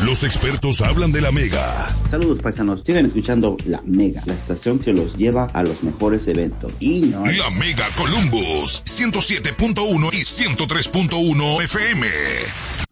Los expertos hablan de la Mega. Saludos paisanos, sigan escuchando La Mega, la estación que los lleva a los mejores eventos. Y no... La Mega Columbus, 107.1 y 103.1 FM.